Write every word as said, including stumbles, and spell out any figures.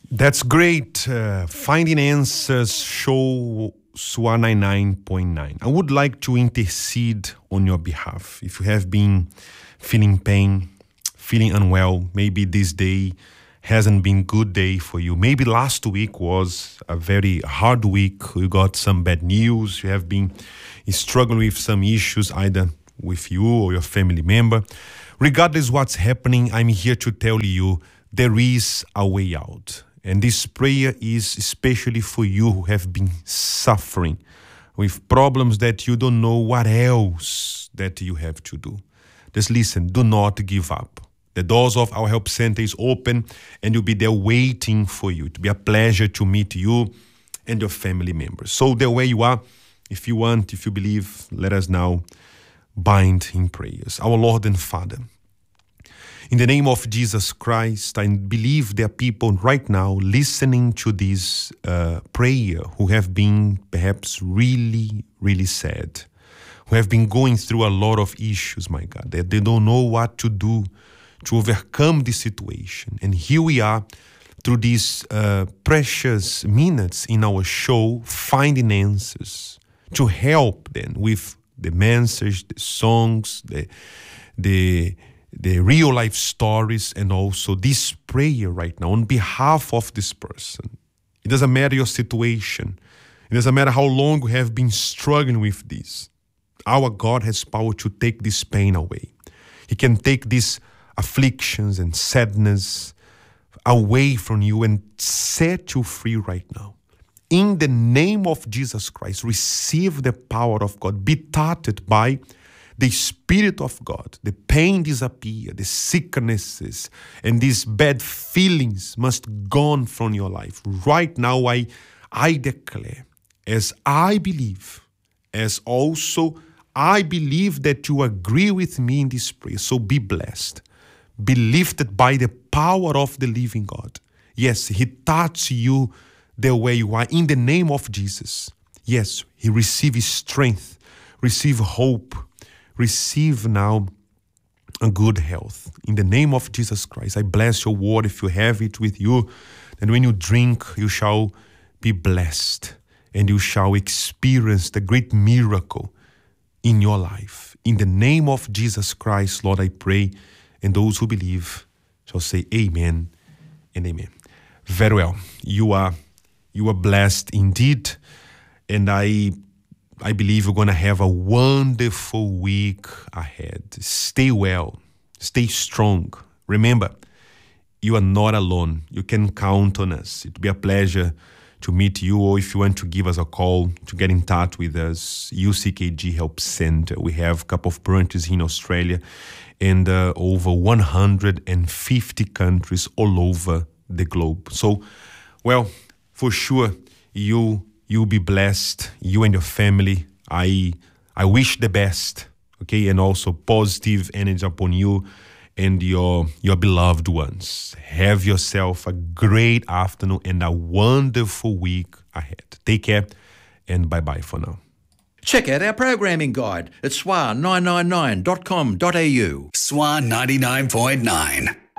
That's great. Uh, Finding Answers Show S W A ninety-nine point nine. I would like to intercede on your behalf. If you have been feeling pain, feeling unwell, maybe this day hasn't been a good day for you. Maybe last week was a very hard week. You got some bad news. You have been struggling with some issues, either with you or your family member. Regardless what's happening, I'm here to tell you there is a way out. And this prayer is especially for you who have been suffering with problems that you don't know what else that you have to do. Just listen, do not give up. The doors of our help center is open and you'll be there waiting for you. It'll be a pleasure to meet you and your family members. So there where you are, if you want, if you believe, let us now bind in prayers. Our Lord and Father, in the name of Jesus Christ, I believe there are people right now listening to this uh, prayer who have been perhaps really, really sad, who have been going through a lot of issues, my God, that they don't know what to do to overcome this situation. And here we are through these uh, precious minutes in our show, finding answers to help them with the message, the songs, the the the real life stories, and also this prayer right now on behalf of this person. It doesn't matter your situation. It doesn't matter how long you have been struggling with this. Our God has power to take this pain away. He can take these afflictions and sadness away from you and set you free right now. In the name of Jesus Christ, receive the power of God. Be touched by the Spirit of God. The pain disappear, the sicknesses and these bad feelings must gone from your life. Right now, I, I declare, as I believe, as also I believe that you agree with me in this prayer. So be blessed. Be lifted by the power of the living God. Yes, He touched you the way you are in the name of Jesus. Yes, He receives strength, receive hope, receive now a good health. In the name of Jesus Christ, I bless your word. If you have it with you, then when you drink, you shall be blessed and you shall experience the great miracle in your life. In the name of Jesus Christ, Lord, I pray, and those who believe shall say amen and amen. Very well. You are you are blessed indeed, and I I believe you're going to have a wonderful week ahead. Stay well. Stay strong. Remember, you are not alone. You can count on us. It'll be a pleasure to meet you, or if you want to give us a call, to get in touch with us, U C K G Help Center. We have a couple of branches in Australia and uh, over one hundred fifty countries all over the globe. So, well, for sure, you you'll be blessed, you and your family. I I wish the best, okay, and also positive energy upon you and your your beloved ones. Have yourself a great afternoon and a wonderful week ahead. Take care and bye-bye for now. Check out our programming guide at S W A nine nine nine dot com dot A U. S W A ninety-nine point nine.